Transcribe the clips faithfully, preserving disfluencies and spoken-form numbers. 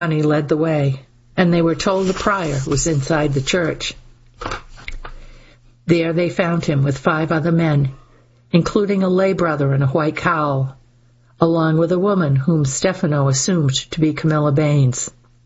Ascalani led the way, and they were told the prior was inside the church. There they found him with five other men, including a lay brother in a white cowl, along with a woman whom Stefano assumed to be Camilla Baines.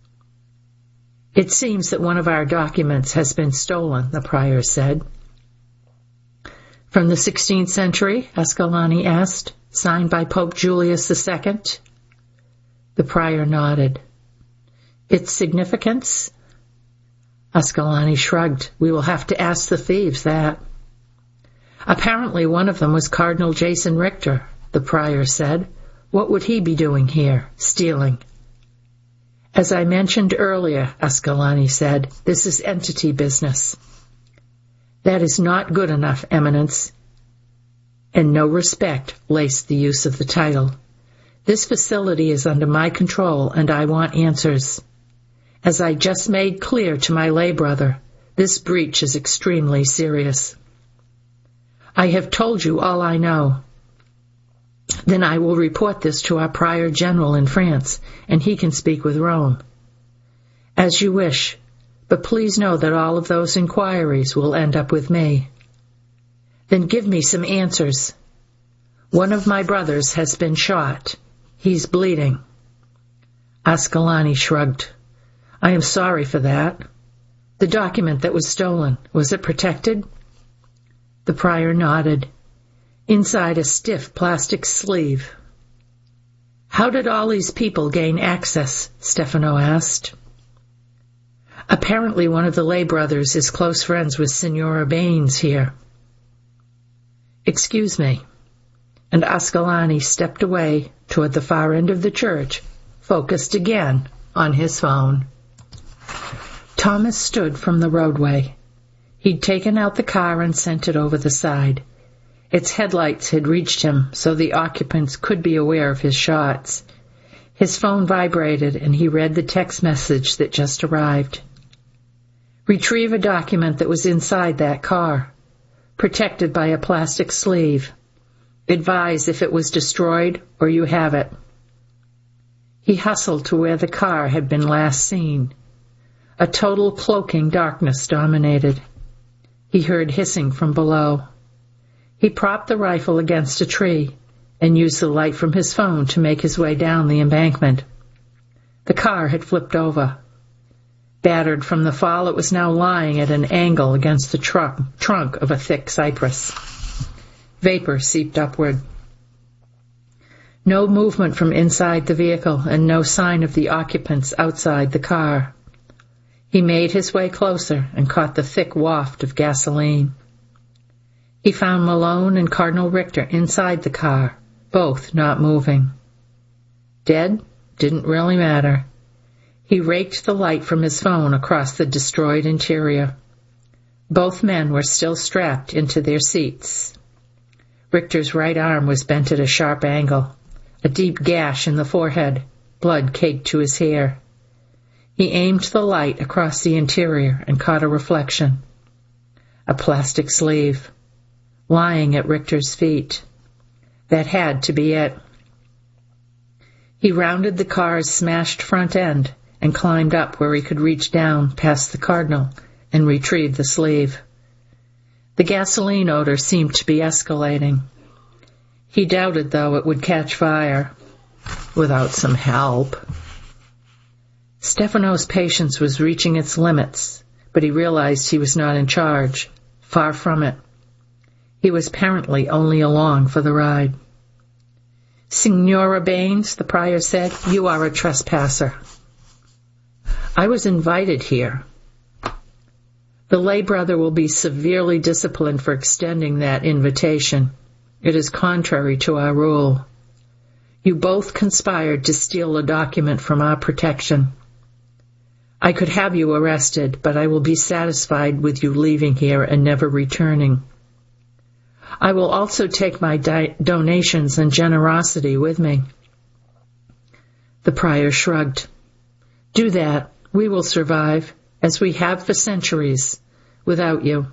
"It seems that one of our documents has been stolen," the prior said. "From the sixteenth century?" Ascalani asked. "Signed by Pope Julius the Second?" The prior nodded. "Its significance?" Ascalani shrugged. "We will have to ask the thieves that." "Apparently one of them was Cardinal Jason Richter," the prior said. "What would he be doing here, stealing?" "As I mentioned earlier," Ascalani said, "this is entity business." "That is not good enough, Eminence." And no respect laced the use of the title. "This facility is under my control, and I want answers. As I just made clear to my lay brother, this breach is extremely serious." "I have told you all I know." "Then I will report this to our prior general in France, and he can speak with Rome." "As you wish, but please know that all of those inquiries will end up with me." "Then give me some answers." "One of my brothers has been shot. He's bleeding." Ascalani shrugged. "I am sorry for that. The document that was stolen, was it protected?" The prior nodded. "Inside a stiff plastic sleeve." "How did all these people gain access?" Stefano asked. "Apparently one of the lay brothers is close friends with Signora Baines here." "Excuse me." And Ascalani stepped away toward the far end of the church, focused again on his phone. Thomas stood from the roadway. He'd taken out the car and sent it over the side. Its headlights had reached him, so the occupants could be aware of his shots. His phone vibrated, and he read the text message that just arrived. "Retrieve a document that was inside that car, protected by a plastic sleeve. Advise if it was destroyed or you have it." He hustled to where the car had been last seen. A total cloaking darkness dominated. He heard hissing from below. He propped the rifle against a tree and used the light from his phone to make his way down the embankment. The car had flipped over. Battered from the fall, it was now lying at an angle against the tru- trunk of a thick cypress. Vapor seeped upward. No movement from inside the vehicle and no sign of the occupants outside the car. He made his way closer and caught the thick waft of gasoline. He found Malone and Cardinal Richter inside the car, both not moving. Dead? Didn't really matter. He raked the light from his phone across the destroyed interior. Both men were still strapped into their seats. Richter's right arm was bent at a sharp angle, a deep gash in the forehead, blood caked to his hair. He aimed the light across the interior and caught a reflection. A plastic sleeve, lying at Richter's feet. That had to be it. He rounded the car's smashed front end and climbed up where he could reach down past the Cardinal and retrieve the sleeve. The gasoline odor seemed to be escalating. He doubted, though, it would catch fire without some help. Stefano's patience was reaching its limits, but he realized he was not in charge. Far from it. He was apparently only along for the ride. "Signora Baines," the prior said, "you are a trespasser." "I was invited here." "The lay brother will be severely disciplined for extending that invitation. It is contrary to our rule. You both conspired to steal a document from our protection. I could have you arrested, but I will be satisfied with you leaving here and never returning. I will also take my di- donations and generosity with me." The prior shrugged. "Do that. We will survive, as we have for centuries, without you."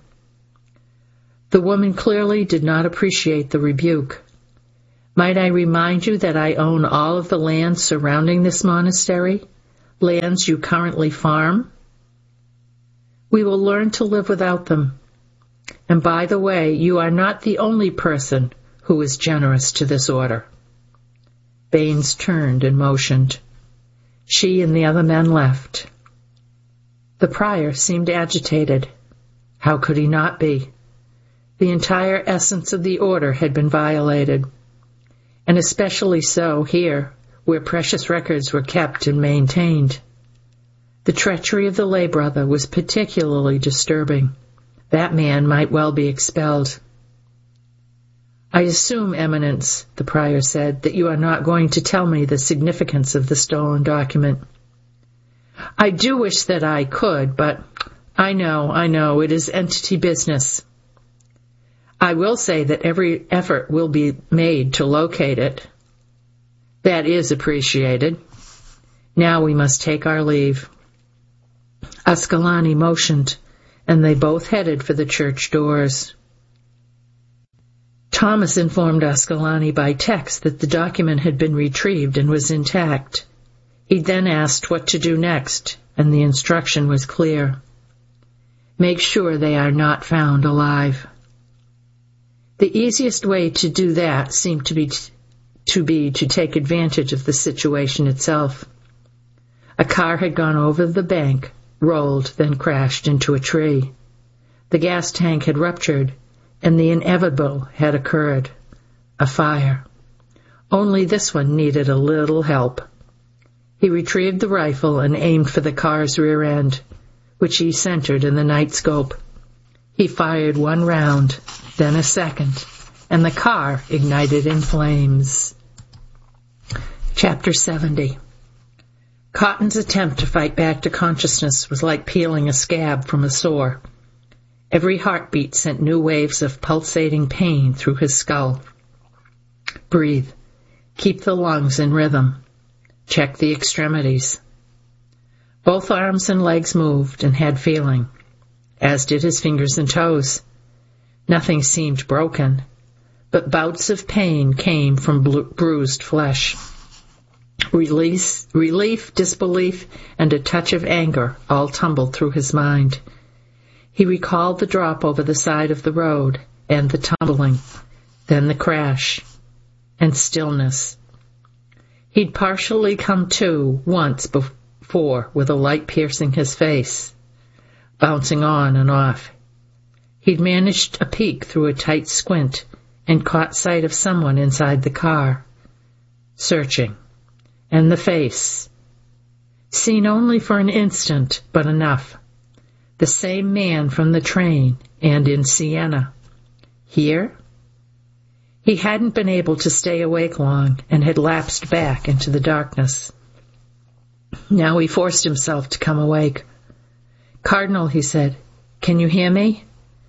The woman clearly did not appreciate the rebuke. "Might I remind you that I own all of the land surrounding this monastery? lands you currently farm? We will learn to live without them. And by the way, you are not the only person who is generous to this order. Baines turned and motioned. She and the other men left. The prior seemed agitated. How could he not be? The entire essence of the order had been violated, and especially so here, where precious records were kept and maintained. The treachery of the lay brother was particularly disturbing. That man might well be expelled. I assume, Eminence, the prior said, that you are not going to tell me the significance of the stolen document. I do wish that I could, but I know, I know, it is entity business. I will say that every effort will be made to locate it. That is appreciated. Now we must take our leave. Ascalani motioned, and they both headed for the church doors. Thomas informed Ascalani by text that the document had been retrieved and was intact. He then asked what to do next, and the instruction was clear. Make sure they are not found alive. The easiest way to do that seemed to be t- to be to take advantage of the situation itself. A car had gone over the bank, rolled, then crashed into a tree. The gas tank had ruptured, and the inevitable had occurred, a fire. Only this one needed a little help. He retrieved the rifle and aimed for the car's rear end, which he centered in the night scope. He fired one round, then a second, and the car ignited in flames. Chapter seventy. Cotton's attempt to fight back to consciousness was like peeling a scab from a sore. Every heartbeat sent new waves of pulsating pain through his skull. Breathe. Keep the lungs in rhythm. Check the extremities. Both arms and legs moved and had feeling, as did his fingers and toes. Nothing seemed broken, but bouts of pain came from bru- bruised flesh. Release, relief, disbelief, and a touch of anger all tumbled through his mind. He recalled the drop over the side of the road, and the tumbling, then the crash, and stillness. He'd partially come to once before with a light piercing his face, bouncing on and off. He'd managed a peek through a tight squint and caught sight of someone inside the car, searching, and the face, seen only for an instant, but enough. The same man from the train and in Siena. Here? He hadn't been able to stay awake long and had lapsed back into the darkness. Now he forced himself to come awake. Cardinal, he said, can you hear me?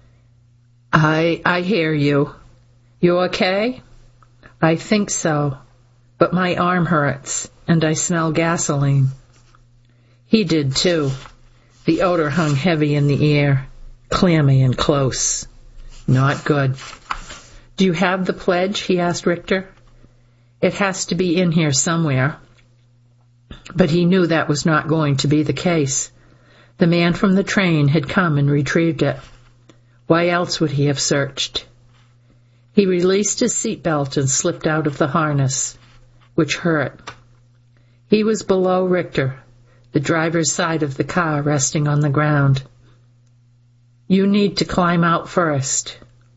I, I hear you. You okay? I think so, but my arm hurts and I smell gasoline. He did too. The odor hung heavy in the air, clammy and close. Not good. Do you have the pledge? He asked Richter. It has to be in here somewhere. But he knew that was not going to be the case. The man from the train had come and retrieved it. Why else would he have searched? He released his seatbelt and slipped out of the harness, which hurt. He was below Richter, the driver's side of the car resting on the ground. You need to climb out first.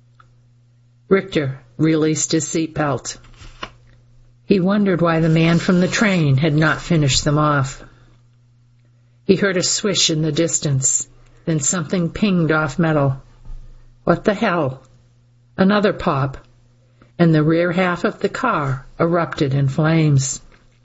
Richter released his seatbelt. He wondered why the man from the train had not finished them off. He heard a swish in the distance, then something pinged off metal. What the hell? Another pop, and the rear half of the car erupted in flames.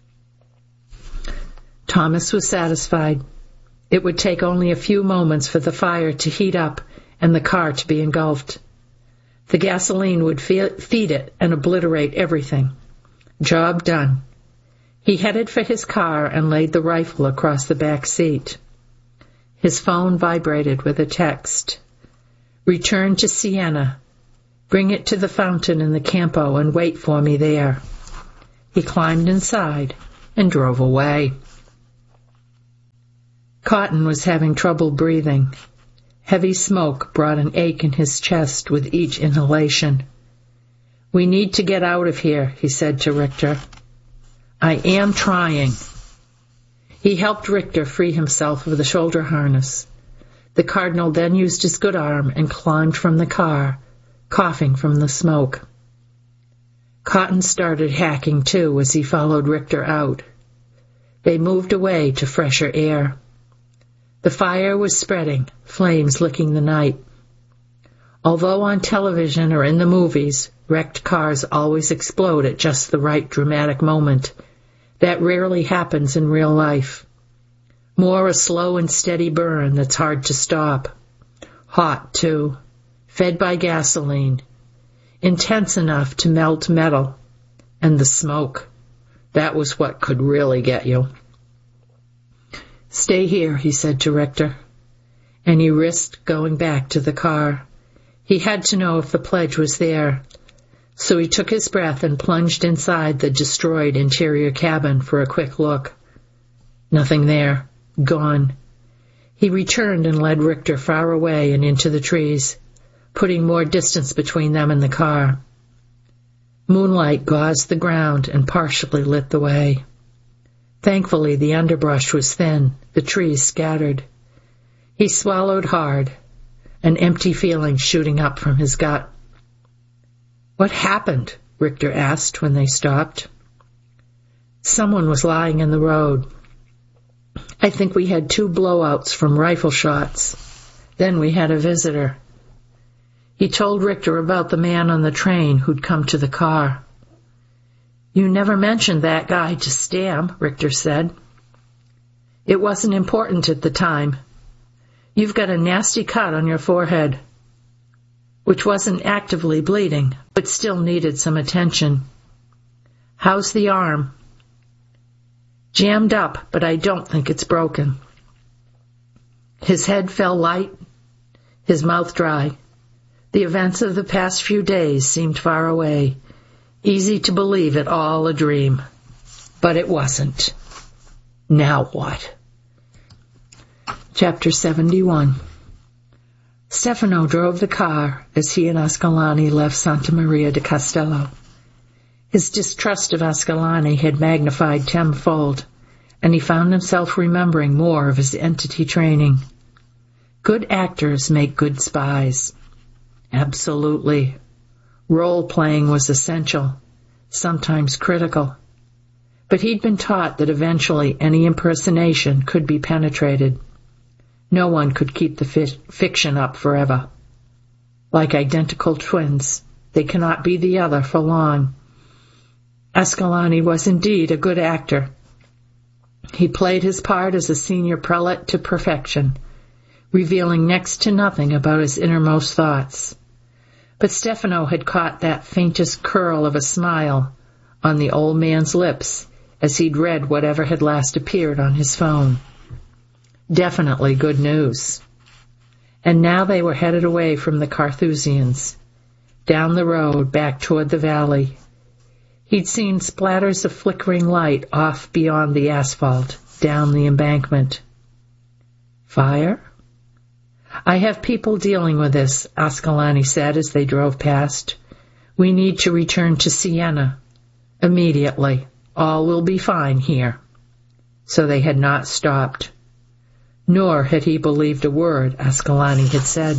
Thomas was satisfied. It would take only a few moments for the fire to heat up and the car to be engulfed. The gasoline would feed it and obliterate everything. Job done. He headed for his car and laid the rifle across the back seat. His phone vibrated with a text. Return to Siena. Bring it to the fountain in the Campo and wait for me there. He climbed inside and drove away. Cotton was having trouble breathing. Heavy smoke brought an ache in his chest with each inhalation. "We need to get out of here," he said to Richter. "I am trying." He helped Richter free himself of the shoulder harness. The Cardinal then used his good arm and climbed from the car, coughing from the smoke. Cotton started hacking too as he followed Richter out. They moved away to fresher air. The fire was spreading, flames licking the night. Although on television or in the movies, wrecked cars always explode at just the right dramatic moment, that rarely happens in real life. More a slow and steady burn that's hard to stop. Hot, too, fed by gasoline, intense enough to melt metal. And the smoke, that was what could really get you. "Stay here," he said to Richter, and he risked going back to the car. He had to know if the pledge was there, so he took his breath and plunged inside the destroyed interior cabin for a quick look. Nothing there. Gone. He returned and led Richter far away and into the trees, putting more distance between them and the car. Moonlight gauzed the ground and partially lit the way. Thankfully, the underbrush was thin, the trees scattered. He swallowed hard, an empty feeling shooting up from his gut. "What happened?" Richter asked when they stopped. "Someone was lying in the road. I think we had two blowouts from rifle shots. Then we had a visitor." He told Richter about the man on the train who'd come to the car. "You never mentioned that guy to Stam," Richter said. "It wasn't important at the time. You've got a nasty cut on your forehead," which wasn't actively bleeding, but still needed some attention. "How's the arm?" "Jammed up, but I don't think it's broken." His head fell light, his mouth dry. The events of the past few days seemed far away, easy to believe it all a dream. But it wasn't. Now what? Chapter seventy-one. Stefano drove the car as he and Ascalani left Santa Maria de Castello. His distrust of Ascalani had magnified tenfold, and he found himself remembering more of his entity training. Good actors make good spies. Absolutely. Role-playing was essential, sometimes critical. But he'd been taught that eventually any impersonation could be penetrated. No one could keep the fi- fiction up forever. Like identical twins, they cannot be the other for long. Ascalani was indeed a good actor. He played his part as a senior prelate to perfection, revealing next to nothing about his innermost thoughts. But Stefano had caught that faintest curl of a smile on the old man's lips as he'd read whatever had last appeared on his phone. Definitely good news. And now they were headed away from the Carthusians, down the road back toward the valley. He'd seen splatters of flickering light off beyond the asphalt, down the embankment. Fire? "I have people dealing with this," Ascalani said as they drove past. "We need to return to Siena. Immediately. All will be fine here." So they had not stopped. Nor had he believed a word Ascalani had said.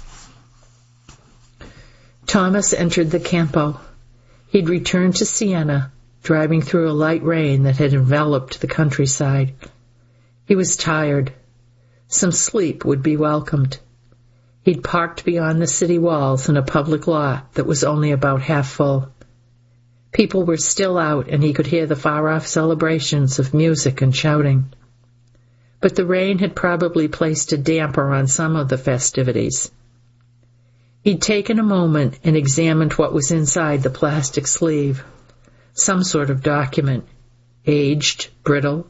Thomas entered the Campo. He'd returned to Siena, driving through a light rain that had enveloped the countryside. He was tired. Some sleep would be welcomed. He'd parked beyond the city walls in a public lot that was only about half full. People were still out, and he could hear the far-off celebrations of music and shouting. But the rain had probably placed a damper on some of the festivities. He'd taken a moment and examined what was inside the plastic sleeve. Some sort of document, aged, brittle,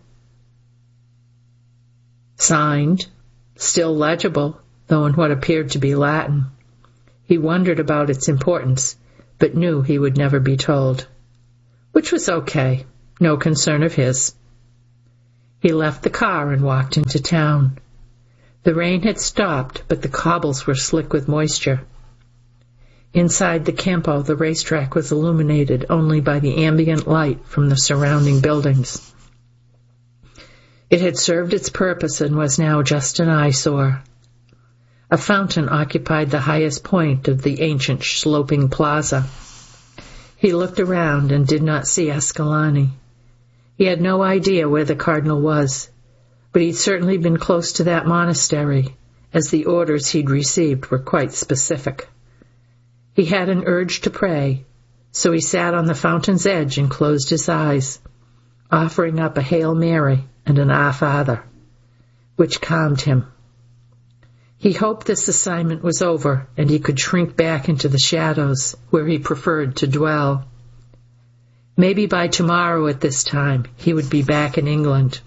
signed, still legible, though in what appeared to be Latin. He wondered about its importance, but knew he would never be told. Which was okay, no concern of his. He left the car and walked into town. The rain had stopped, but the cobbles were slick with moisture. Inside the campo, the racetrack was illuminated only by the ambient light from the surrounding buildings. It had served its purpose and was now just an eyesore. A fountain occupied the highest point of the ancient sloping plaza. He looked around and did not see Ascalani. He had no idea where the cardinal was, but he'd certainly been close to that monastery, as the orders he'd received were quite specific. He had an urge to pray, so he sat on the fountain's edge and closed his eyes, offering up a Hail Mary and an Our Father, which calmed him. He hoped this assignment was over and he could shrink back into the shadows where he preferred to dwell. Maybe by tomorrow at this time he would be back in England.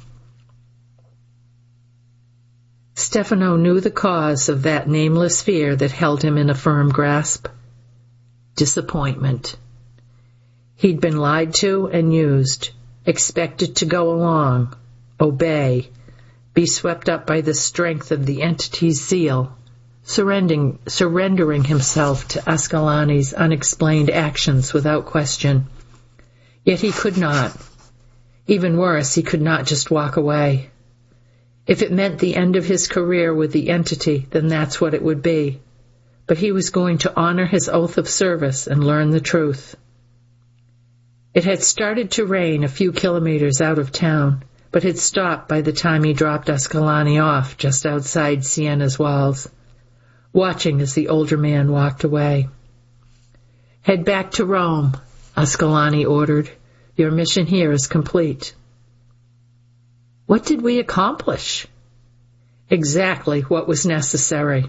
Stefano knew the cause of that nameless fear that held him in a firm grasp. Disappointment. He'd been lied to and used, expected to go along, obey, be swept up by the strength of the entity's zeal, surrendering, surrendering himself to Ascalani's unexplained actions without question. Yet he could not. Even worse, he could not just walk away. If it meant the end of his career with the entity, then that's what it would be. But he was going to honor his oath of service and learn the truth. It had started to rain a few kilometers out of town, but had stopped by the time he dropped Ascalani off just outside Siena's walls, watching as the older man walked away. "Head back to Rome," Ascalani ordered. "Your mission here is complete." What did we accomplish? Exactly what was necessary.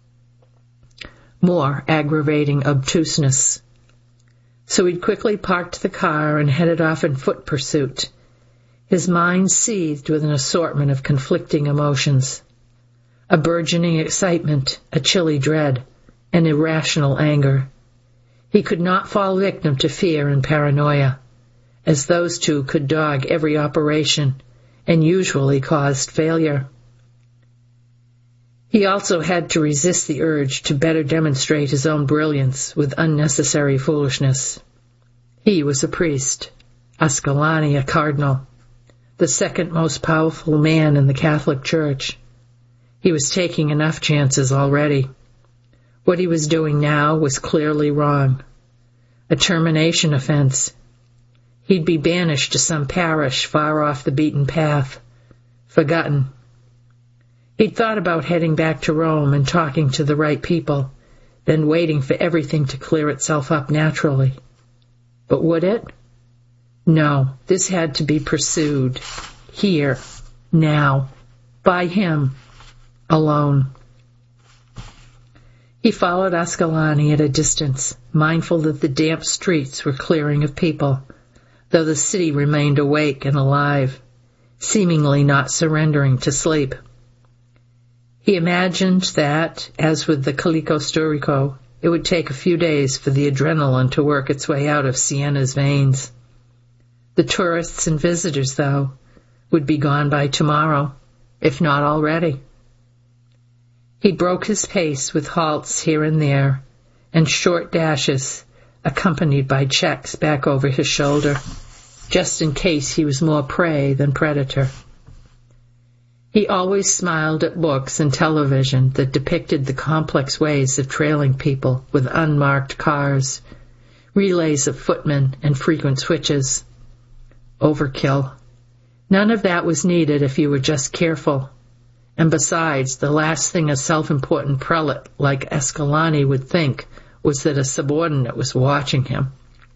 More aggravating obtuseness. So he'd quickly parked the car and headed off in foot pursuit. His mind seethed with an assortment of conflicting emotions. A burgeoning excitement, a chilly dread, an irrational anger. He could not fall victim to fear and paranoia, as those two could dog every operation and usually caused failure. He also had to resist the urge to better demonstrate his own brilliance with unnecessary foolishness. He was a priest, Ascalani a cardinal, the second most powerful man in the Catholic Church. He was taking enough chances already. What he was doing now was clearly wrong. A termination offense. He'd be banished to some parish far off the beaten path, forgotten. He'd thought about heading back to Rome and talking to the right people, then waiting for everything to clear itself up naturally. But would it? No, this had to be pursued, here, now, by him, alone. He followed Ascalani at a distance, mindful that the damp streets were clearing of people, though the city remained awake and alive, seemingly not surrendering to sleep. He imagined that, as with the Colico Storico, it would take a few days for the adrenaline to work its way out of Siena's veins. The tourists and visitors, though, would be gone by tomorrow, if not already. He broke his pace with halts here and there, and short dashes, accompanied by checks back over his shoulder, just in case he was more prey than predator. He always smiled at books and television that depicted the complex ways of trailing people with unmarked cars, relays of footmen and frequent switches. Overkill. None of that was needed if you were just careful. And besides, the last thing a self-important prelate like Ascalani would think was that a subordinate was watching him.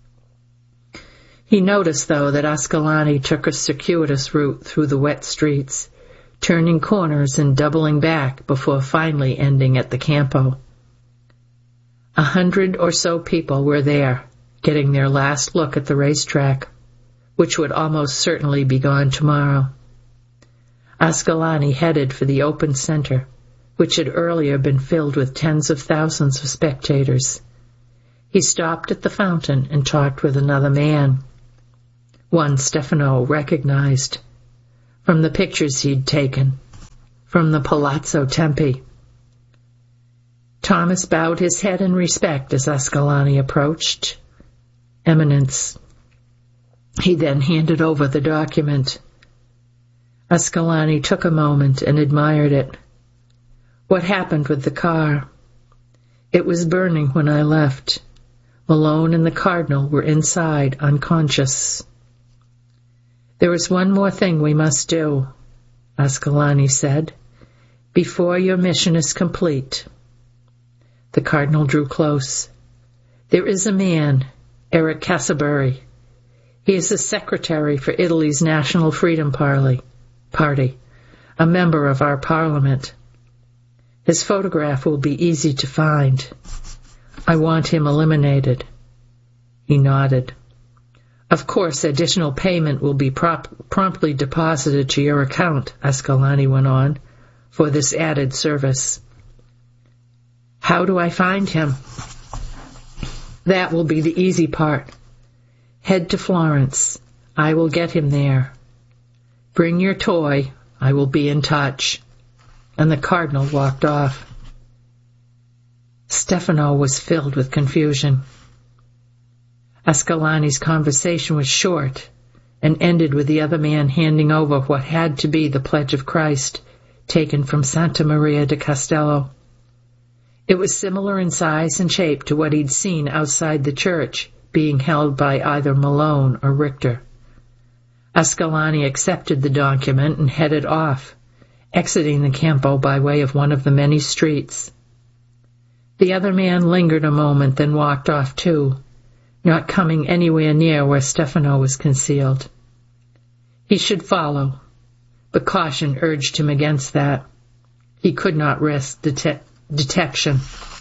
He noticed, though, that Ascalani took a circuitous route through the wet streets, turning corners and doubling back before finally ending at the campo. A hundred or so people were there, getting their last look at the racetrack, which would almost certainly be gone tomorrow. Ascalani headed for the open center, which had earlier been filled with tens of thousands of spectators. He stopped at the fountain and talked with another man, one Stefano recognized. from the pictures he'd taken, from the Palazzo Tempi. Thomas bowed his head in respect as Ascalani approached. Eminence. He then handed over the document. Ascalani took a moment and admired it. What happened with the car? It was burning when I left. Malone and the Cardinal were inside, unconscious. There is one more thing we must do, Ascalani said, before your mission is complete. The Cardinal drew close. There is a man, Eric Casabury. He is the secretary for Italy's National Freedom Party, Party, a member of our parliament. His photograph will be easy to find. I want him eliminated. He nodded. Of course, additional payment will be prop- promptly deposited to your account, Ascalani went on, for this added service. How do I find him? That will be the easy part. Head to Florence. I will get him there. Bring your toy. I will be in touch. And the Cardinal walked off. Stefano was filled with confusion. Ascalani's conversation was short and ended with the other man handing over what had to be the Pledge of Christ, taken from Santa Maria de Castello. It was similar in size and shape to what he'd seen outside the church, being held by either Malone or Richter. Ascalani accepted the document and headed off, exiting the Campo by way of one of the many streets. The other man lingered a moment, then walked off too, not coming anywhere near where Stefano was concealed. He should follow, but caution urged him against that. He could not risk det- detection.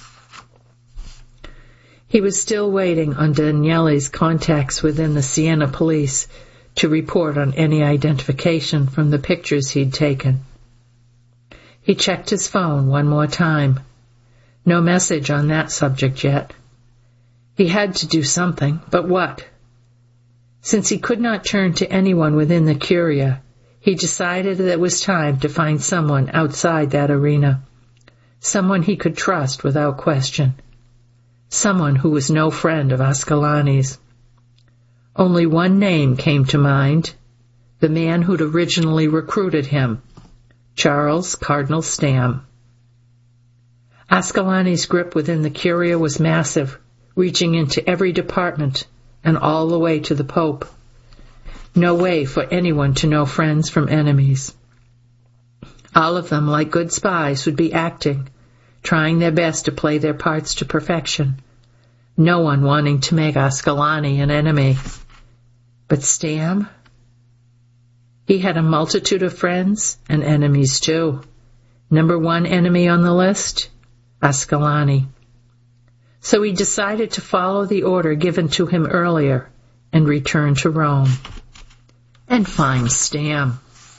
He was still waiting on Daniele's contacts within the Siena police to report on any identification from the pictures he'd taken. He checked his phone one more time. No message on that subject yet. He had to do something, but what? Since he could not turn to anyone within the Curia, he decided that it was time to find someone outside that arena, someone he could trust without question, someone who was no friend of Ascalani's. Only one name came to mind, the man who'd originally recruited him, Charles Cardinal Stamm. Ascalani's grip within the Curia was massive, reaching into every department and all the way to the Pope. No way for anyone to know friends from enemies. All of them, like good spies, would be acting, trying their best to play their parts to perfection. No one wanting to make Ascalani an enemy. But Stamm? He had a multitude of friends and enemies too. Number one enemy on the list? Ascalani. So he decided to follow the order given to him earlier and return to Rome. And find Stamm.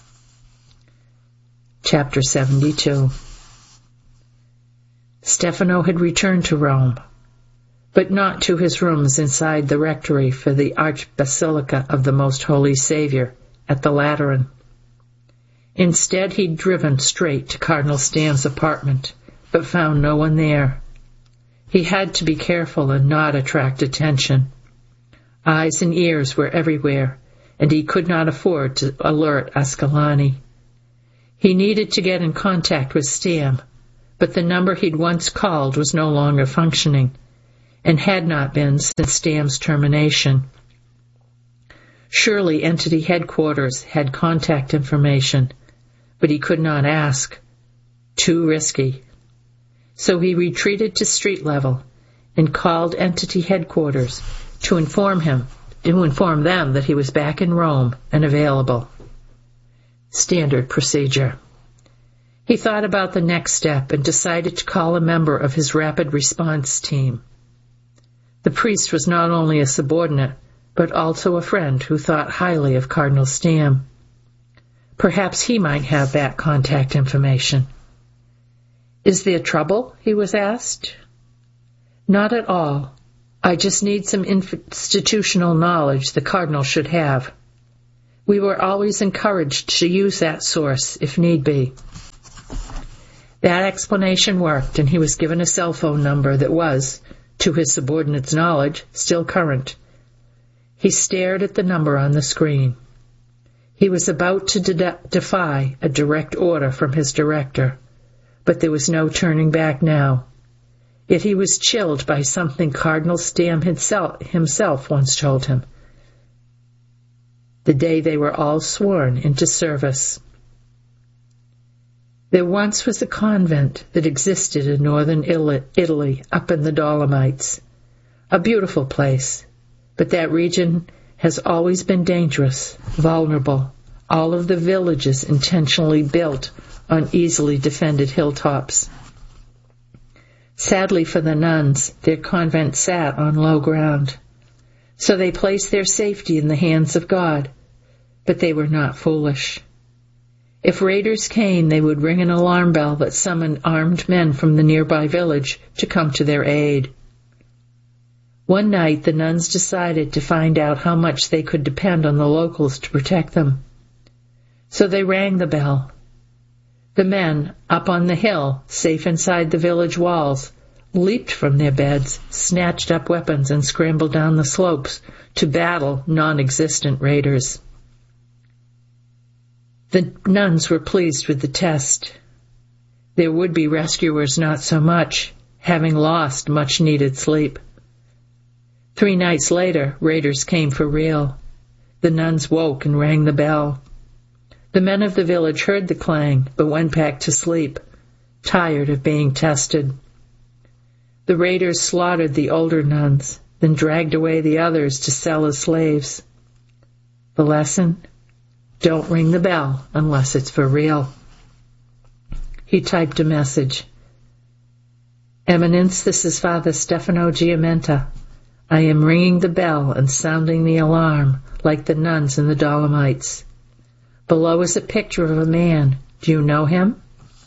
Chapter seventy-two. Stefano had returned to Rome, but not to his rooms inside the rectory for the Archbasilica of the Most Holy Saviour at the Lateran. Instead, he'd driven straight to Cardinal Stamm's apartment, but found no one there. He had to be careful and not attract attention. Eyes and ears were everywhere, and he could not afford to alert Ascalani. He needed to get in contact with Stamm, but the number he'd once called was no longer functioning, and had not been since Stamm's termination. Surely entity headquarters had contact information, but he could not ask. Too risky. So he retreated to street level and called entity headquarters to inform him, to inform them that he was back in Rome and available. Standard procedure. He thought about the next step and decided to call a member of his rapid response team. The priest was not only a subordinate, but also a friend who thought highly of Cardinal Stamm. Perhaps he might have that contact information. Is there trouble? He was asked. Not at all. I just need some institutional knowledge the Cardinal should have. We were always encouraged to use that source if need be. That explanation worked, and he was given a cell phone number that was, to his subordinate's knowledge, still current. He stared at the number on the screen. He was about to de- defy a direct order from his director, but there was no turning back now. Yet he was chilled by something Cardinal Stamm himself, himself once told him, the day they were all sworn into service. There once was a convent that existed in northern Italy, up in the Dolomites. A beautiful place, but that region has always been dangerous, vulnerable, all of the villages intentionally built on easily defended hilltops. Sadly for the nuns, their convent sat on low ground, so they placed their safety in the hands of God, but they were not foolish. If raiders came, they would ring an alarm bell that summoned armed men from the nearby village to come to their aid. One night, the nuns decided to find out how much they could depend on the locals to protect them. So they rang the bell. The men, up on the hill, safe inside the village walls, leaped from their beds, snatched up weapons, and scrambled down the slopes to battle non-existent raiders. The nuns were pleased with the test. Their would-be rescuers not so much, having lost much-needed sleep. Three nights later, raiders came for real. The nuns woke and rang the bell. The men of the village heard the clang, but went back to sleep, tired of being tested. The raiders slaughtered the older nuns, then dragged away the others to sell as slaves. The lesson? Don't ring the bell unless it's for real. He typed a message. Eminence, this is Father Stefano Giamenta. I am ringing the bell and sounding the alarm like the nuns in the Dolomites. Below is a picture of a man. Do you know him?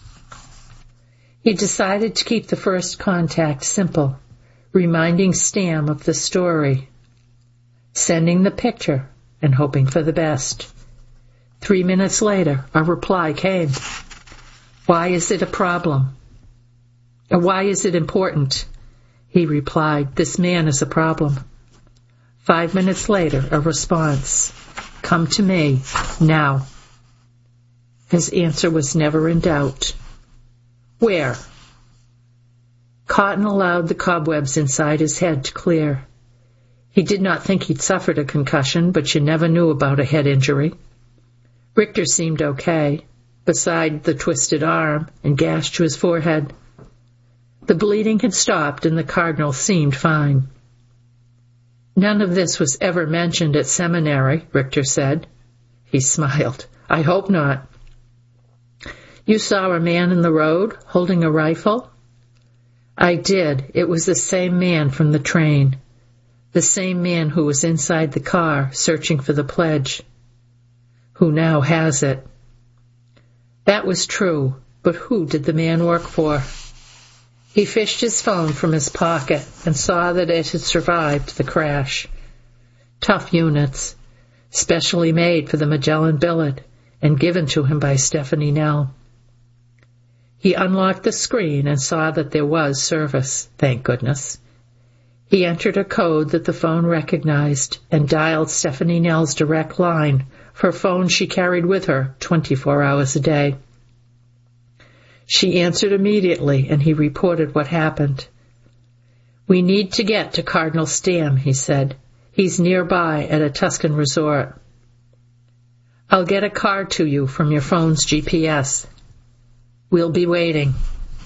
He decided to keep the first contact simple, reminding Stamm of the story, sending the picture and hoping for the best. Three minutes later, a reply came. Why is it a problem? Why is it important? He replied, this man is a problem. Five minutes later, a response. Come to me, now. His answer was never in doubt. Where? Cotton allowed the cobwebs inside his head to clear. He did not think he'd suffered a concussion, but you never knew about a head injury. Richter seemed okay, beside the twisted arm and gash to his forehead. The bleeding had stopped and the cardinal seemed fine. None of this was ever mentioned at seminary, Richter said. He smiled. I hope not. You saw a man in the road holding a rifle? I did. It was the same man from the train. The same man who was inside the car searching for the pledge. Who now has it. That was true, but who did the man work for? He fished his phone from his pocket and saw that it had survived the crash. Tough units, specially made for the Magellan billet and given to him by Stephanie Nell. He unlocked the screen and saw that there was service, thank goodness. He entered a code that the phone recognized and dialed Stephanie Nell's direct line, her phone she carried with her twenty-four hours a day. She answered immediately, and he reported what happened. We need to get to Cardinal Stamm, he said. He's nearby at a Tuscan resort. I'll get a card to you from your phone's G P S. We'll be waiting.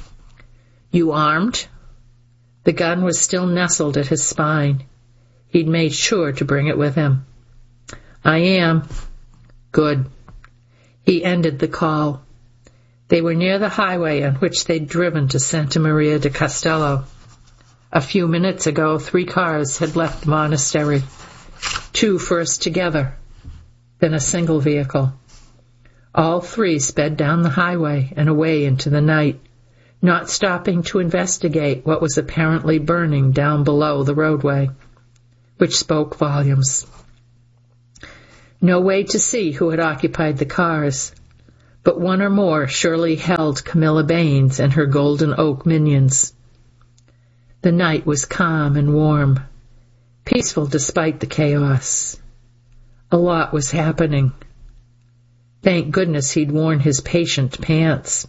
You armed? The gun was still nestled at his spine. He'd made sure to bring it with him. I am. Good. He ended the call. They were near the highway on which they'd driven to Santa Maria de Castello. A few minutes ago, three cars had left the monastery. Two first together, then a single vehicle. All three sped down the highway and away into the night, not stopping to investigate what was apparently burning down below the roadway, which spoke volumes. No way to see who had occupied the cars, but one or more surely held Camilla Baines and her Golden Oak minions. The night was calm and warm, peaceful despite the chaos. A lot was happening. Thank goodness he'd worn his patient pants.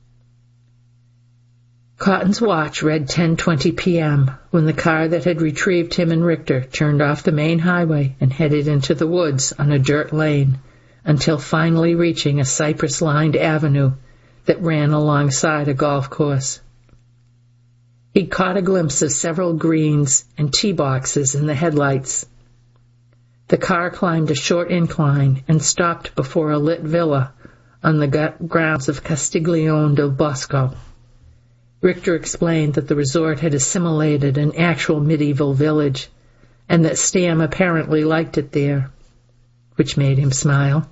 Cotton's watch read ten twenty p.m. when the car that had retrieved him and Richter turned off the main highway and headed into the woods on a dirt lane until finally reaching a cypress-lined avenue that ran alongside a golf course. He caught a glimpse of several greens and tee boxes in the headlights. The car climbed a short incline and stopped before a lit villa on the grounds of Castiglione del Bosco. Richter explained that the resort had assimilated an actual medieval village, and that Stam apparently liked it there, which made him smile.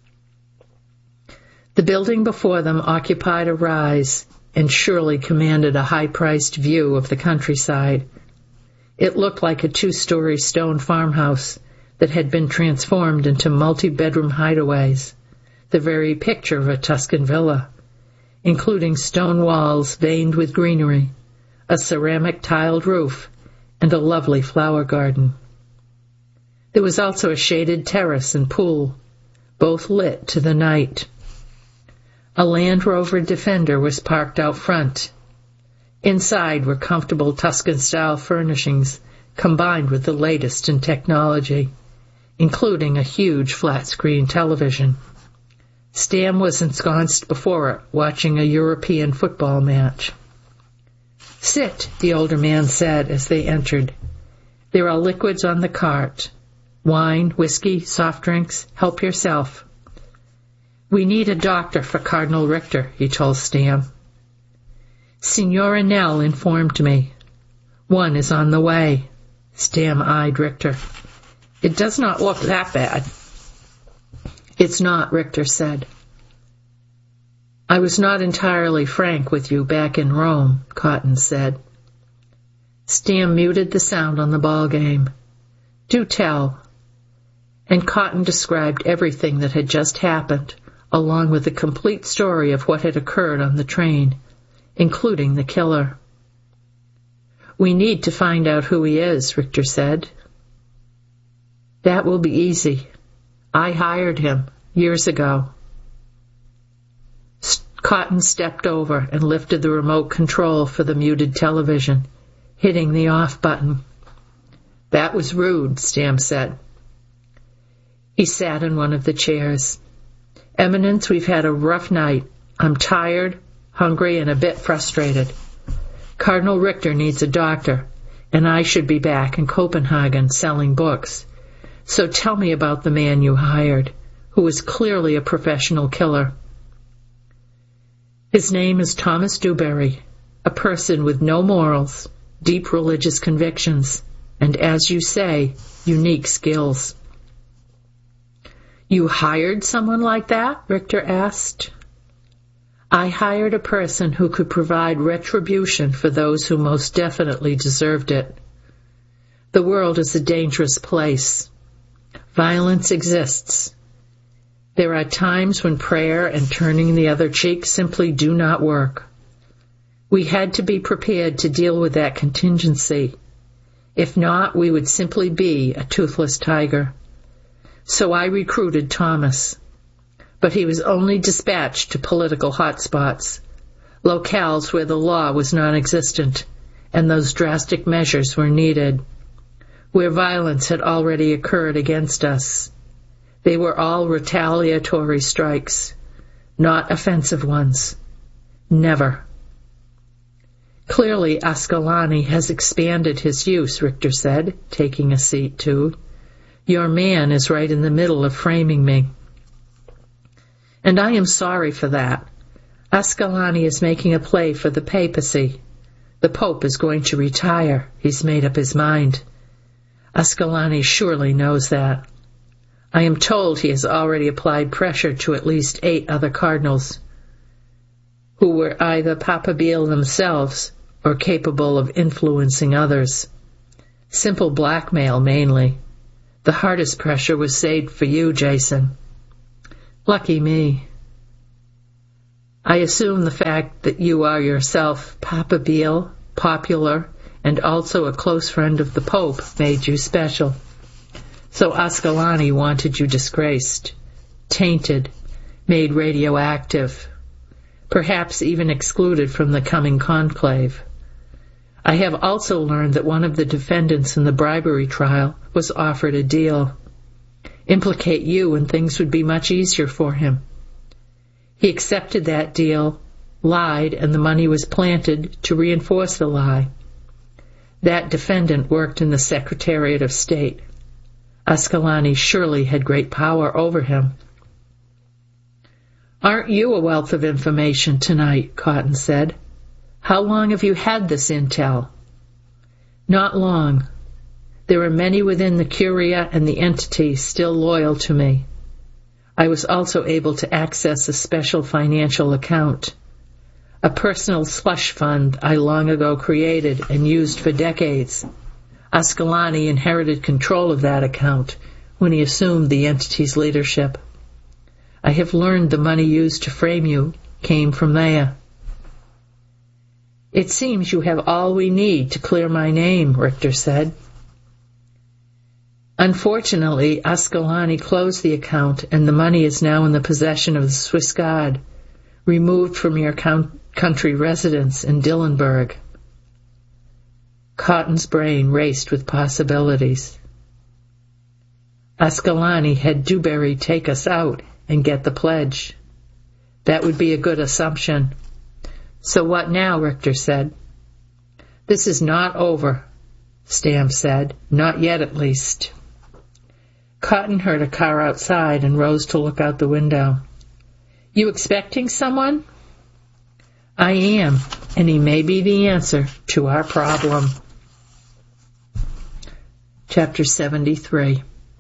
The building before them occupied a rise and surely commanded a high-priced view of the countryside. It looked like a two-story stone farmhouse that had been transformed into multi-bedroom hideaways, the very picture of a Tuscan villa, including stone walls veined with greenery, a ceramic tiled roof, and a lovely flower garden. There was also a shaded terrace and pool, both lit to the night. A Land Rover Defender was parked out front. Inside were comfortable Tuscan-style furnishings combined with the latest in technology, including a huge flat-screen television. Stam was ensconced before it, watching a European football match. "Sit," the older man said as they entered. "There are liquids on the cart. Wine, whiskey, soft drinks. Help yourself." "We need a doctor for Cardinal Richter," he told Stam. "Signora Nell informed me. One is on the way." Stam eyed Richter. "It does not look that bad." "It's not," Richter said. "I was not entirely frank with you back in Rome," Cotton said. Stam muted the sound on the ball game. "Do tell." And Cotton described everything that had just happened, along with the complete story of what had occurred on the train, including the killer. "We need to find out who he is," Richter said. "That will be easy. I hired him years ago." Cotton stepped over and lifted the remote control for the muted television, hitting the off button. "That was rude," Stam said. He sat in one of the chairs. "Eminence, we've had a rough night. I'm tired, hungry, and a bit frustrated. Cardinal Richter needs a doctor, and I should be back in Copenhagen selling books. So tell me about the man you hired, who was clearly a professional killer." "His name is Thomas Dewberry, a person with no morals, deep religious convictions, and, as you say, unique skills." "You hired someone like that?" Richter asked. "I hired a person who could provide retribution for those who most definitely deserved it. The world is a dangerous place. Violence exists. There are times when prayer and turning the other cheek simply do not work. We had to be prepared to deal with that contingency. If not, we would simply be a toothless tiger. So I recruited Thomas. But he was only dispatched to political hotspots, locales where the law was non-existent, and those drastic measures were needed, where violence had already occurred against us. They were all retaliatory strikes, not offensive ones. Never. Clearly, Ascalani has expanded his use," Richter said, taking a seat too. "Your man is right in the middle of framing me. And I am sorry for that. Ascalani is making a play for the papacy. The Pope is going to retire. He's made up his mind. Ascalani surely knows that. I am told he has already applied pressure to at least eight other cardinals, who were either papabile themselves or capable of influencing others. Simple blackmail, mainly. The hardest pressure was saved for you, Jason. Lucky me. I assume the fact that you are yourself Papa Beale, popular, and also a close friend of the Pope made you special. So Ascalani wanted you disgraced, tainted, made radioactive, perhaps even excluded from the coming conclave. I have also learned that one of the defendants in the bribery trial was offered a deal. Implicate you and things would be much easier for him. He accepted that deal, lied, and the money was planted to reinforce the lie. That defendant worked in the Secretariat of State. Ascalani surely had great power over him. Aren't you a wealth of information tonight? Cotton said. How long have you had this intel? Not long. There are many within the Curia and the entity still loyal to me. I was also able to access a special financial account, a personal slush fund I long ago created and used for decades. Ascalani inherited control of that account when he assumed the entity's leadership. I have learned the money used to frame you came from there. It seems you have all we need to clear my name, Richter said. Unfortunately, Ascalani closed the account and the money is now in the possession of the Swiss Guard, removed from your country residence in Dillenburg. Cotton's brain raced with possibilities. Ascalani had Dewberry take us out and get the pledge. That would be a good assumption. So what now? Richter said. This is not over, Stam said. Not yet, at least. Cotton heard a car outside and rose to look out the window. You expecting someone? I am, and he may be the answer to our problem. Chapter seventy-three.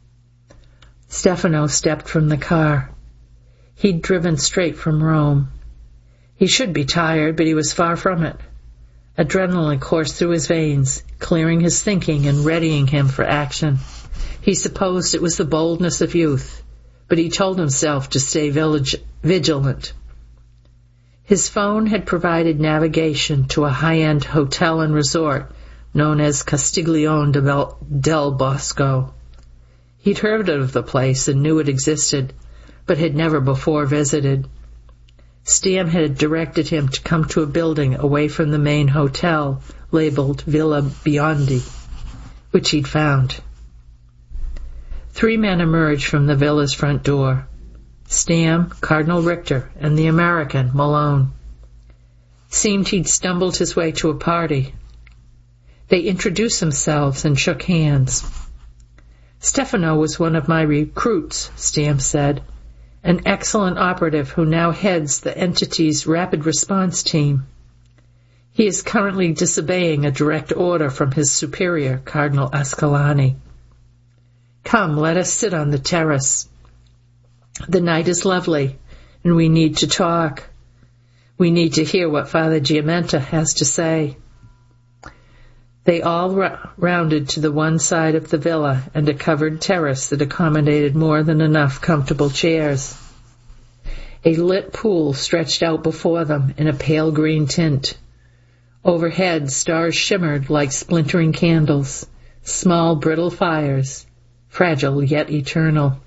Stefano stepped from the car. He'd driven straight from Rome. He should be tired, but he was far from it. Adrenaline coursed through his veins, clearing his thinking and readying him for action. He supposed it was the boldness of youth, but he told himself to stay vigilant. His phone had provided navigation to a high-end hotel and resort known as Castiglione del Bosco. He'd heard of the place and knew it existed, but had never before visited. Stam had directed him to come to a building away from the main hotel, labeled Villa Biondi, which he'd found. Three men emerged from the villa's front door. Stam, Cardinal Richter, and the American, Malone. Seemed he'd stumbled his way to a party. They introduced themselves and shook hands. Stefano was one of my recruits, Stam said, an excellent operative who now heads the entity's rapid response team. He is currently disobeying a direct order from his superior, Cardinal Ascalani. Come, let us sit on the terrace. The night is lovely, and we need to talk. We need to hear what Father Giamenta has to say. They all ra- rounded to the one side of the villa and a covered terrace that accommodated more than enough comfortable chairs. A lit pool stretched out before them in a pale green tint. Overhead, stars shimmered like splintering candles, small brittle fires, fragile yet eternal.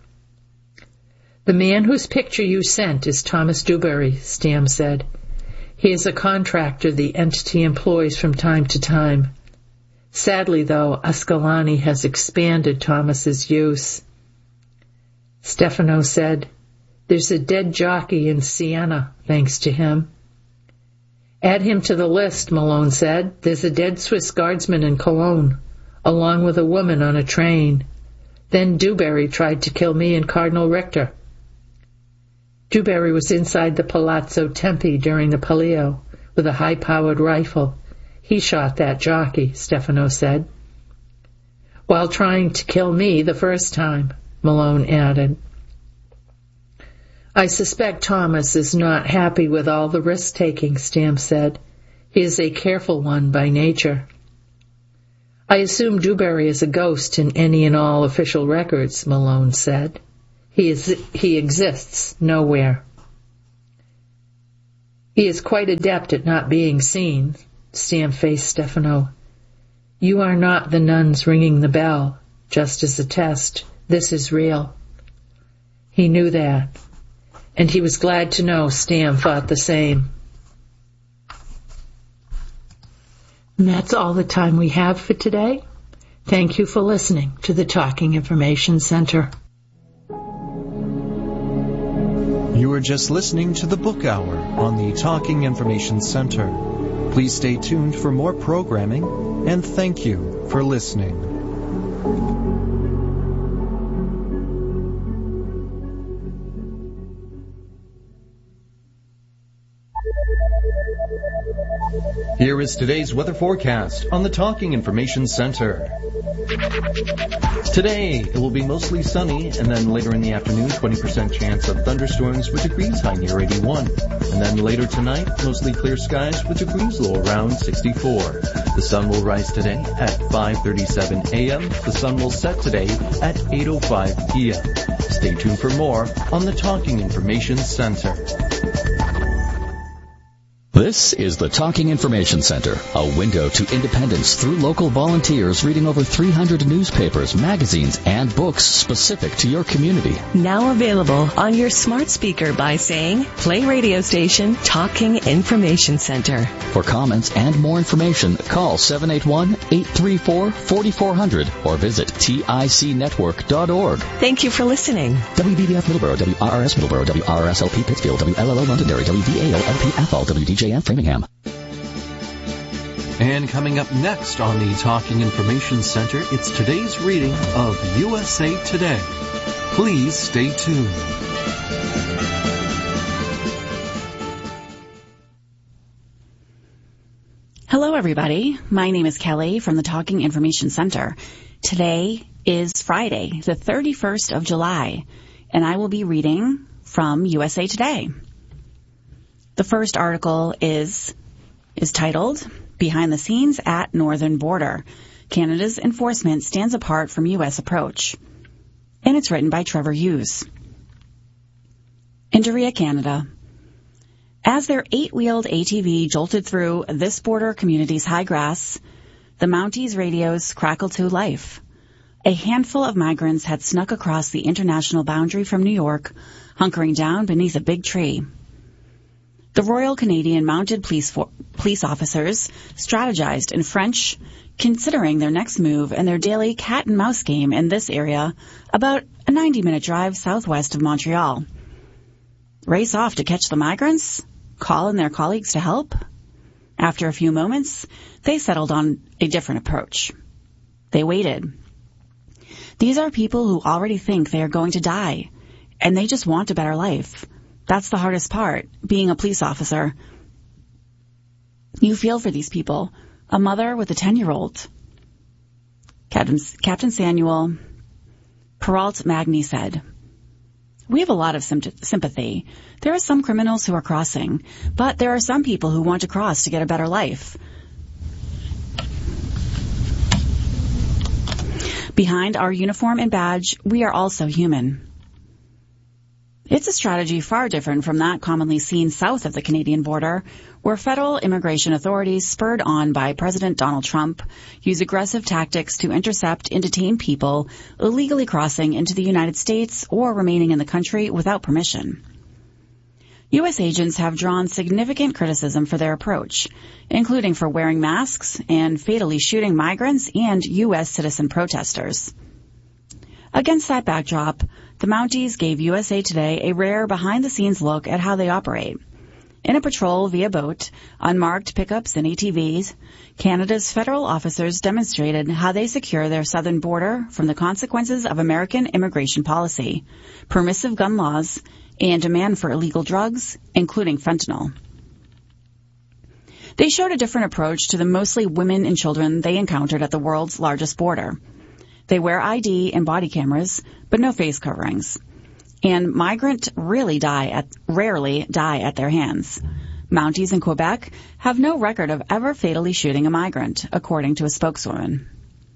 The man whose picture you sent is Thomas Dewberry, Stam said. He is a contractor the entity employs from time to time. Sadly, though, Ascalani has expanded Thomas's use. Stefano said, There's a dead jockey in Siena, thanks to him. Add him to the list, Malone said. There's a dead Swiss guardsman in Cologne, along with a woman on a train. Then Dewberry tried to kill me and Cardinal Richter. Dewberry was inside the Palazzo Tempi during the Palio with a high-powered rifle. He shot that jockey, Stefano said. While trying to kill me the first time, Malone added. I suspect Thomas is not happy with all the risk-taking, Stam said. He is a careful one by nature. I assume Dewberry is a ghost in any and all official records, Malone said. He is, he exists nowhere. He is quite adept at not being seen, Stam faced Stefano. You are not the nuns ringing the bell, just as a test. This is real. He knew that, and he was glad to know Stam thought the same. And that's all the time we have for today. Thank you for listening to the Talking Information Center. You are just listening to the Book Hour on the Talking Information Center. Please stay tuned for more programming, and thank you for listening. Here is today's weather forecast on the Talking Information Center. Today, it will be mostly sunny, and then later in the afternoon, twenty percent chance of thunderstorms with degrees high near eighty-one. And then later tonight, mostly clear skies with degrees low around sixty-four. The sun will rise today at five thirty-seven a.m. The sun will set today at eight oh five p.m. Stay tuned for more on the Talking Information Center. This is the Talking Information Center, a window to independence through local volunteers reading over three hundred newspapers, magazines, and books specific to your community. Now available on your smart speaker by saying, play radio station Talking Information Center. For comments and more information, call seven eight one, eight three four, four four zero zero or visit tic network dot org. Thank you for listening. W B B F Middleborough, W R R S Middleborough, W R R S L P Pittsfield, W L L O Londonderry, W V A O L P Athol, W D J F Framingham. And coming up next on the Talking Information Center, it's today's reading of U S A Today. Please stay tuned. Hello, everybody. My name is Kelly from the Talking Information Center. Today is Friday, the thirty-first of July, and I will be reading from U S A Today. The first article is is titled, Behind the Scenes at Northern Border. Canada's enforcement stands apart from U S approach. And it's written by Trevor Hughes. Interior, Canada. As their eight-wheeled A T V jolted through this border community's high grass, the Mounties' radios crackled to life. A handful of migrants had snuck across the international boundary from New York, hunkering down beneath a big tree. The Royal Canadian Mounted Police, for- police officers strategized in French, considering their next move and their daily cat-and-mouse game in this area, about a ninety-minute drive southwest of Montreal. Race off to catch the migrants? Call in their colleagues to help? After a few moments, they settled on a different approach. They waited. These are people who already think they are going to die, and they just want a better life. That's the hardest part, being a police officer. You feel for these people, a mother with a ten-year-old. Captain, Captain Samuel Perrault Magny said, We have a lot of sympathy. There are some criminals who are crossing, but there are some people who want to cross to get a better life. Behind our uniform and badge, we are also human. It's a strategy far different from that commonly seen south of the Canadian border, where federal immigration authorities, spurred on by President Donald Trump, use aggressive tactics to intercept and detain people illegally crossing into the United States or remaining in the country without permission. U S agents have drawn significant criticism for their approach, including for wearing masks and fatally shooting migrants and U S citizen protesters. Against that backdrop, the Mounties gave U S A Today a rare behind-the-scenes look at how they operate. In a patrol via boat, unmarked pickups and A T Vs, Canada's federal officers demonstrated how they secure their southern border from the consequences of American immigration policy, permissive gun laws, and demand for illegal drugs, including fentanyl. They showed a different approach to the mostly women and children they encountered at the world's largest border. They wear I D and body cameras, but no face coverings. And migrants really die at, rarely die at their hands. Mounties in Quebec have no record of ever fatally shooting a migrant, according to a spokeswoman.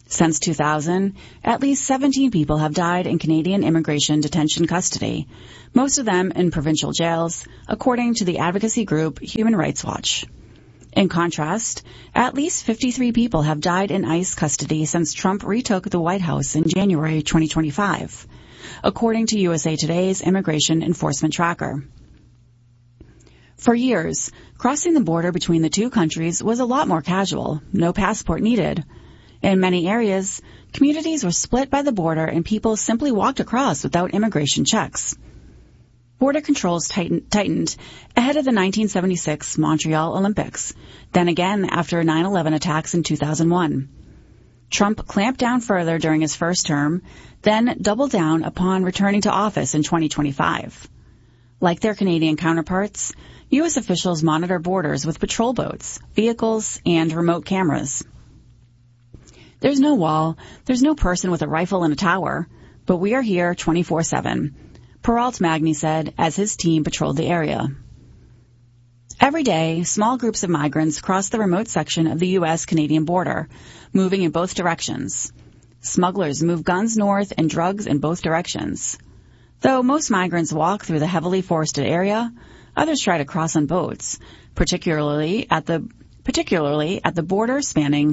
Since two thousand, at least seventeen people have died in Canadian immigration detention custody, most of them in provincial jails, according to the advocacy group Human Rights Watch. In contrast, at least fifty-three people have died in ICE custody since Trump retook the White House in January twenty twenty-five, according to U S A Today's Immigration Enforcement Tracker. For years, crossing the border between the two countries was a lot more casual, no passport needed. In many areas, communities were split by the border and people simply walked across without immigration checks. Border controls tighten, tightened ahead of the nineteen seventy-six Montreal Olympics, then again after nine eleven attacks in two thousand one. Trump clamped down further during his first term, then doubled down upon returning to office in twenty twenty-five. Like their Canadian counterparts, U S officials monitor borders with patrol boats, vehicles, and remote cameras. There's no wall, there's no person with a rifle and a tower, but we are here twenty-four seven, Peralt Magny said as his team patrolled the area. Every day, small groups of migrants cross the remote section of the U S-Canadian border, moving in both directions. Smugglers move guns north and drugs in both directions. Though most migrants walk through the heavily forested area, others try to cross on boats, particularly at the particularly at the border spanning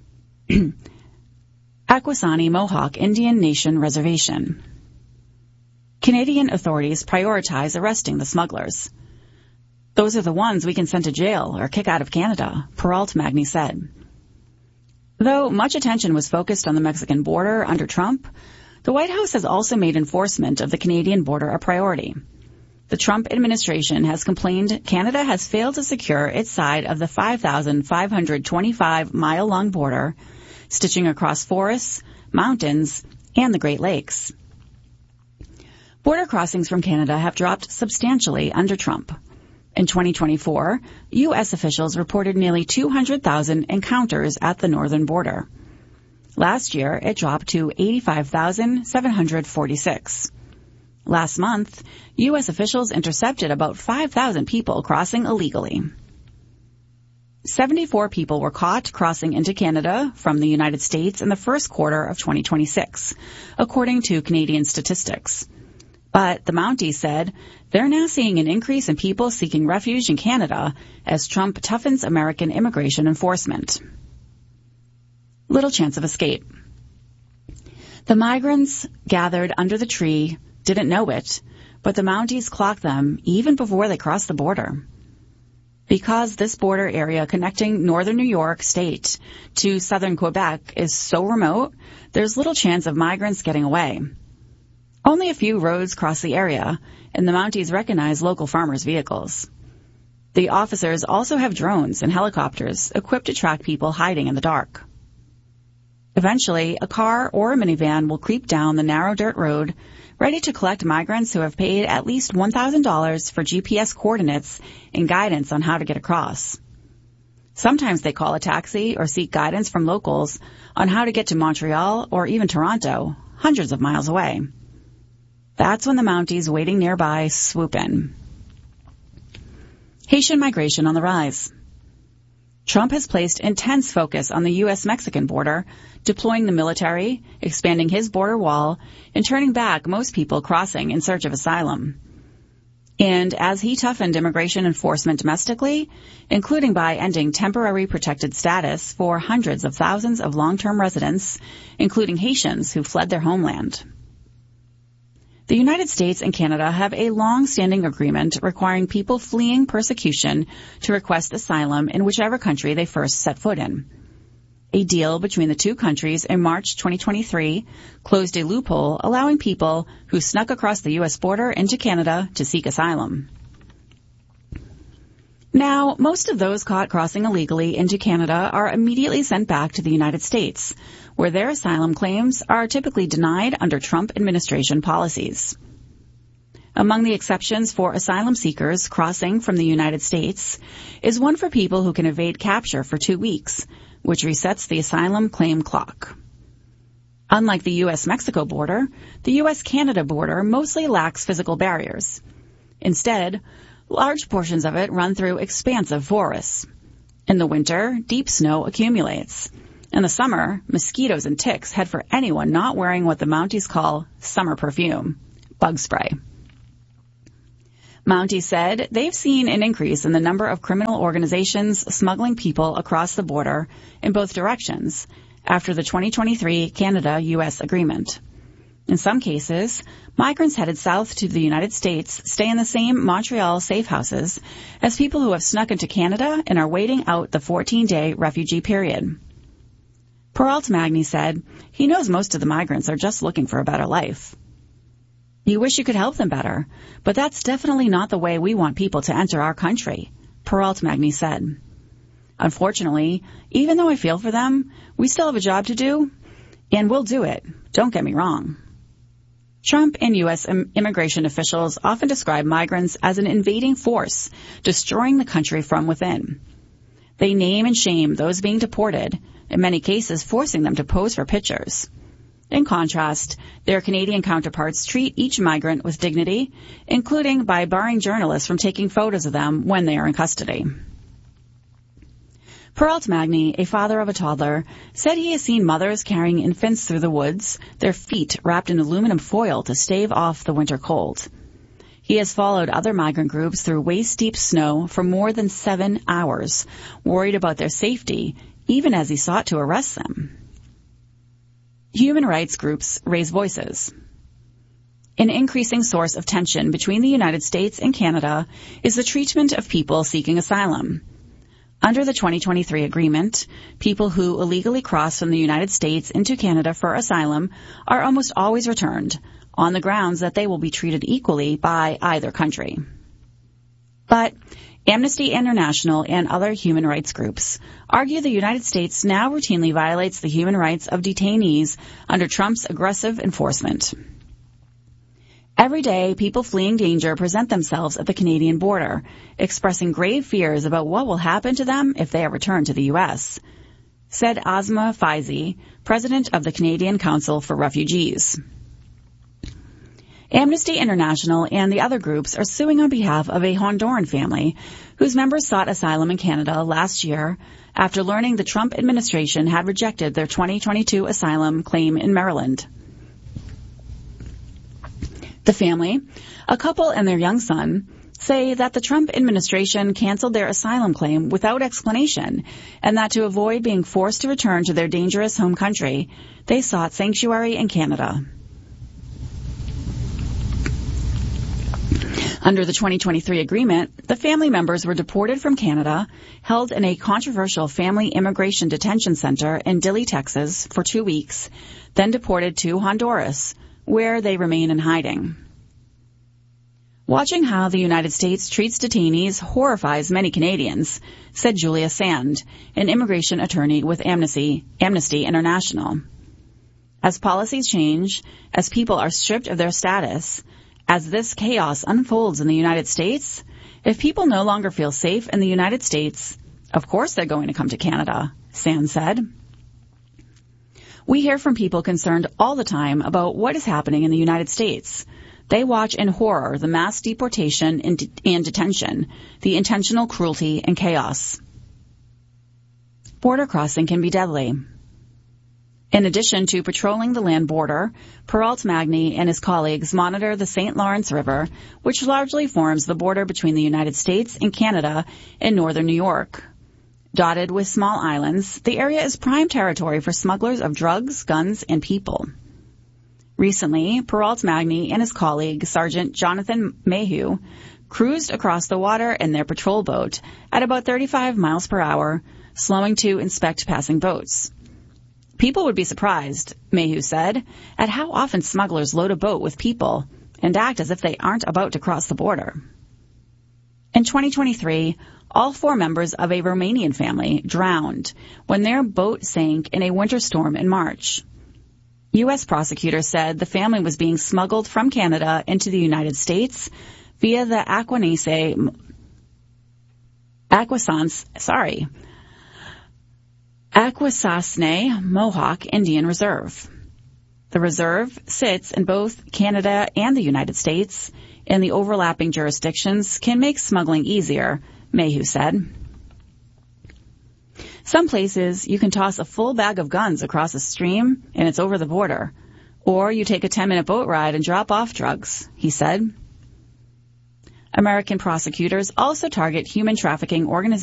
Akwesasne Mohawk Indian Nation Reservation. Canadian authorities prioritize arresting the smugglers. Those are the ones we can send to jail or kick out of Canada, Peralt Magny said. Though much attention was focused on the Mexican border under Trump, the White House has also made enforcement of the Canadian border a priority. The Trump administration has complained Canada has failed to secure its side of the five thousand five hundred twenty-five mile long border, stitching across forests, mountains, and the Great Lakes. Border crossings from Canada have dropped substantially under Trump. In twenty twenty-four, U S officials reported nearly two hundred thousand encounters at the northern border. Last year, it dropped to eighty-five thousand seven hundred forty-six. Last month, U S officials intercepted about five thousand people crossing illegally. seventy-four people were caught crossing into Canada from the United States in the first quarter of twenty twenty-six, according to Canadian statistics. But the Mounties said they're now seeing an increase in people seeking refuge in Canada as Trump toughens American immigration enforcement. Little chance of escape. The migrants gathered under the tree didn't know it, but the Mounties clocked them even before they crossed the border. Because this border area connecting northern New York State to southern Quebec is so remote, there's little chance of migrants getting away. Only a few roads cross the area, and the Mounties recognize local farmers' vehicles. The officers also have drones and helicopters equipped to track people hiding in the dark. Eventually, a car or a minivan will creep down the narrow dirt road, ready to collect migrants who have paid at least one thousand dollars for G P S coordinates and guidance on how to get across. Sometimes they call a taxi or seek guidance from locals on how to get to Montreal or even Toronto, hundreds of miles away. That's when the Mounties waiting nearby swoop in. Haitian migration on the rise. Trump has placed intense focus on the U S-Mexican border, deploying the military, expanding his border wall, and turning back most people crossing in search of asylum. And as he toughened immigration enforcement domestically, including by ending temporary protected status for hundreds of thousands of long-term residents, including Haitians who fled their homeland. The United States and Canada have a long-standing agreement requiring people fleeing persecution to request asylum in whichever country they first set foot in. A deal between the two countries in March twenty twenty-three closed a loophole allowing people who snuck across the U S border into Canada to seek asylum. Now, most of those caught crossing illegally into Canada are immediately sent back to the United States, where their asylum claims are typically denied under Trump administration policies. Among the exceptions for asylum seekers crossing from the United States is one for people who can evade capture for two weeks, which resets the asylum claim clock. Unlike the U S-Mexico border, the U S-Canada border mostly lacks physical barriers. Instead, large portions of it run through expansive forests. In the winter, deep snow accumulates, In the summer, mosquitoes and ticks head for anyone not wearing what the Mounties call summer perfume, bug spray. Mounties said they've seen an increase in the number of criminal organizations smuggling people across the border in both directions after the twenty twenty-three Canada-U S agreement. In some cases, migrants headed south to the United States stay in the same Montreal safe houses as people who have snuck into Canada and are waiting out the fourteen-day refugee period. Peralt Magny said he knows most of the migrants are just looking for a better life. You wish you could help them better, but that's definitely not the way we want people to enter our country, Peralt Magny said. Unfortunately, even though I feel for them, we still have a job to do, and we'll do it. Don't get me wrong. Trump and U S immigration officials often describe migrants as an invading force, destroying the country from within. They name and shame those being deported, in many cases forcing them to pose for pictures. In contrast, their Canadian counterparts treat each migrant with dignity, including by barring journalists from taking photos of them when they are in custody. Peralt Magny, a father of a toddler, said he has seen mothers carrying infants through the woods, their feet wrapped in aluminum foil to stave off the winter cold. He has followed other migrant groups through waist-deep snow for more than seven hours, worried about their safety, even as he sought to arrest them. Human rights groups raise voices. An increasing source of tension between the United States and Canada is the treatment of people seeking asylum. Under the twenty twenty-three agreement, people who illegally cross from the United States into Canada for asylum are almost always returned, on the grounds that they will be treated equally by either country. But Amnesty International and other human rights groups argue the United States now routinely violates the human rights of detainees under Trump's aggressive enforcement. Every day, people fleeing danger present themselves at the Canadian border, expressing grave fears about what will happen to them if they are returned to the U S, said Asma Faizi, president of the Canadian Council for Refugees. Amnesty International and the other groups are suing on behalf of a Honduran family whose members sought asylum in Canada last year after learning the Trump administration had rejected their twenty twenty-two asylum claim in Maryland. The family, a couple and their young son, say that the Trump administration canceled their asylum claim without explanation and that to avoid being forced to return to their dangerous home country, they sought sanctuary in Canada. Under the twenty twenty-three agreement, the family members were deported from Canada, held in a controversial family immigration detention center in Dilley, Texas, for two weeks, then deported to Honduras, where they remain in hiding. Watching how the United States treats detainees horrifies many Canadians, said Julia Sand, an immigration attorney with Amnesty, Amnesty International. As policies change, as people are stripped of their status, as this chaos unfolds in the United States, if people no longer feel safe in the United States, of course they're going to come to Canada, Sand said. We hear from people concerned all the time about what is happening in the United States. They watch in horror the mass deportation and, de- and detention, the intentional cruelty and chaos. Border crossing can be deadly. In addition to patrolling the land border, Peralt Magny and his colleagues monitor the Saint Lawrence River, which largely forms the border between the United States and Canada in northern New York. Dotted with small islands, the area is prime territory for smugglers of drugs, guns, and people. Recently, Peralt Magny and his colleague, Sergeant Jonathan Mayhew, cruised across the water in their patrol boat at about thirty-five miles per hour, slowing to inspect passing boats. People would be surprised, Mayhew said, at how often smugglers load a boat with people and act as if they aren't about to cross the border. In twenty twenty-three, all four members of a Romanian family drowned when their boat sank in a winter storm in March. U S prosecutors said the family was being smuggled from Canada into the United States via the Aquanese, Aquasans, sorry, Akwesasne Mohawk Indian Reserve. The reserve sits in both Canada and the United States, and the overlapping jurisdictions can make smuggling easier, Mayhew said. Some places you can toss a full bag of guns across a stream and it's over the border. Or you take a ten-minute boat ride and drop off drugs, he said. American prosecutors also target human trafficking organizations